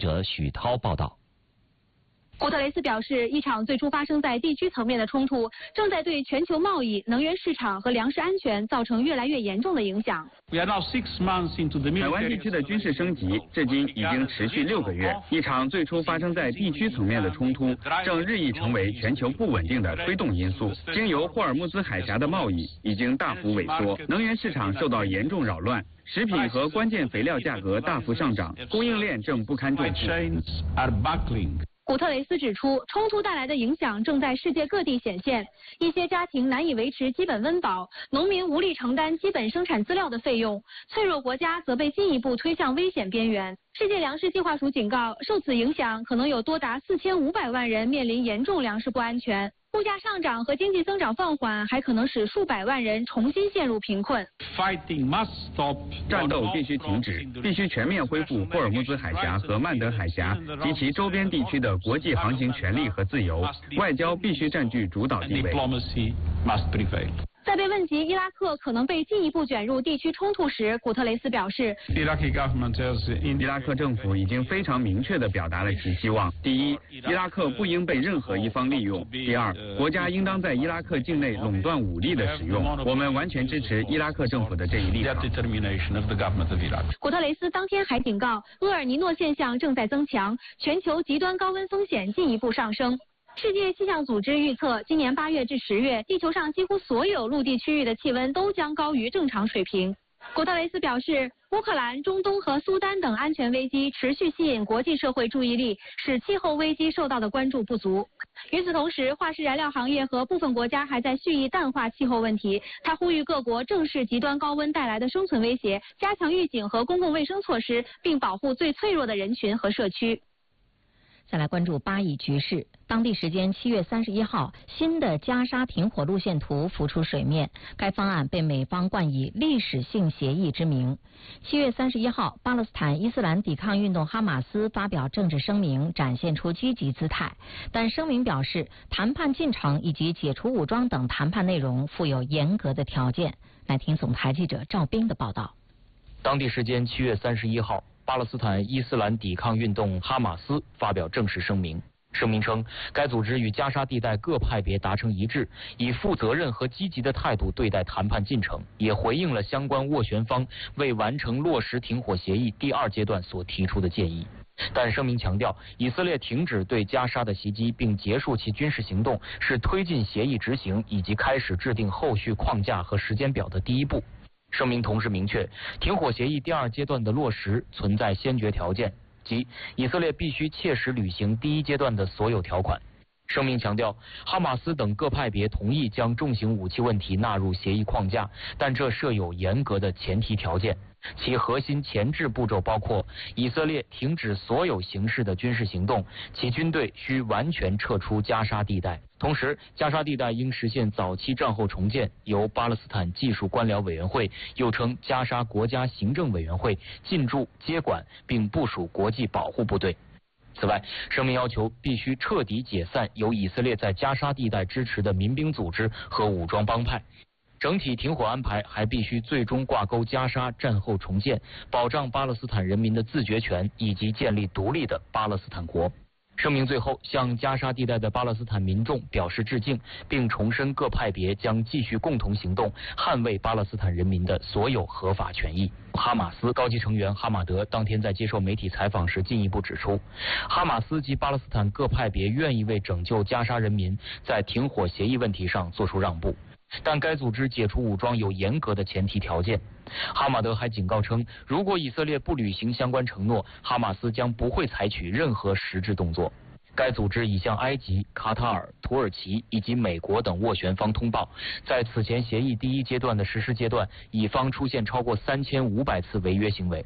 者许涛报道。 古特雷斯表示，一场最初发生在地区层面的冲突，正在对全球贸易、能源市场和粮食安全造成越来越严重的影响。 海湾地区的军事升级至今已经持续6个月，一场最初发生在地区层面的冲突，正日益成为全球不稳定的推动因素。经由霍尔木兹海峡的贸易已经大幅萎缩，能源市场受到严重扰乱，食品和关键肥料价格大幅上涨，供应链正不堪重负。 古特雷斯指出，冲突带来的影响正在世界各地显现，一些家庭难以维持基本温饱，农民无力承担基本生产资料的费用，脆弱国家则被进一步推向危险边缘。世界粮食计划署警告，受此影响，可能有多达4500万人面临严重粮食不安全。物价上涨和经济增长放缓，还可能使数百万人重新陷入贫困。 战斗必须停止，必须全面恢复霍尔木兹海峡和曼德海峡及其周边地区的国际航行权利和自由，外交必须占据主导地位。 在被问及伊拉克可能被进一步卷入地区冲突时，古特雷斯表示， 伊拉克政府已经非常明确地表达了其希望：第一，伊拉克不应被任何一方利用；第二，国家应当在伊拉克境内垄断武力的使用。我们完全支持伊拉克政府的这一立场。 古特雷斯当天还警告，厄尔尼诺现象正在增强，全球极端高温风险进一步上升。世界气象组织预测，今年8月至10月，地球上几乎所有陆地区域的气温都将高于正常水平。古特雷斯表示，乌克兰、中东和苏丹等安全危机持续吸引国际社会注意力，使气候危机受到的关注不足。与此同时，化石燃料行业和部分国家还在蓄意淡化气候问题。他呼吁各国正视极端高温带来的生存威胁，加强预警和公共卫生措施，并保护最脆弱的人群和社区。 再来关注巴以局势。当地时间7月31号，新的加沙停火路线图浮出水面，该方案被美方冠以历史性协议之名。7月31号，巴勒斯坦伊斯兰抵抗运动哈马斯发表政治声明，展现出积极姿态，但声明表示，谈判进程以及解除武装等谈判内容附有严格的条件。来听总台记者赵斌的报道。 当地时间7月31号，巴勒斯坦伊斯兰抵抗运动哈马斯发表正式声明。声明称，该组织与加沙地带各派别达成一致，以负责任和积极的态度对待谈判进程，也回应了相关斡旋方为完成落实停火协议第2阶段所提出的建议。但声明强调，以色列停止对加沙的袭击并结束其军事行动，是推进协议执行以及开始制定后续框架和时间表的第一步。声明同时明确，停火协议第2阶段的落实存在先决条件，即以色列必须切实履行第1阶段的所有条款。声明强调，哈马斯等各派别同意将重型武器问题纳入协议框架，但这设有严格的前提条件。其核心前置步骤包括：以色列停止所有形式的军事行动，其军队需完全撤出加沙地带。同时，加沙地带应实现早期战后重建，由巴勒斯坦技术官僚委员会，又称加沙国家行政委员会进驻接管，并部署国际保护部队。此外，声明要求必须彻底解散由以色列在加沙地带支持的民兵组织和武装帮派。整体停火安排还必须最终挂钩加沙战后重建，保障巴勒斯坦人民的自决权，以及建立独立的巴勒斯坦国。声明最后向加沙地带的巴勒斯坦民众表示致敬，并重申各派别将继续共同行动，捍卫巴勒斯坦人民的所有合法权益。哈马斯高级成员哈马德当天在接受媒体采访时进一步指出，哈马斯及巴勒斯坦各派别愿意为拯救加沙人民在停火协议问题上做出让步，但该组织解除武装有严格的前提条件。哈马德还警告称，如果以色列不履行相关承诺，哈马斯将不会采取任何实质动作。该组织已向埃及、卡塔尔、土耳其以及美国等斡旋方通报，在此前协议第1阶段的实施阶段，乙方出现超过3500次违约行为。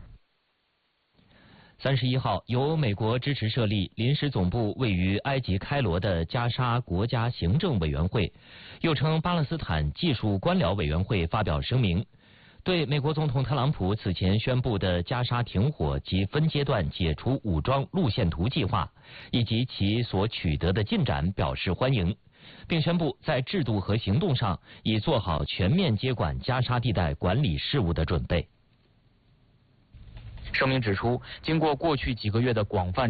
31号，由美国支持设立、临时总部位于埃及开罗的加沙国家行政委员会，又称巴勒斯坦技术官僚委员会发表声明，对美国总统特朗普此前宣布的加沙停火及分阶段解除武装路线图计划以及其所取得的进展表示欢迎，并宣布在制度和行动上已做好全面接管加沙地带管理事务的准备。 声明指出，经过过去几个月的广泛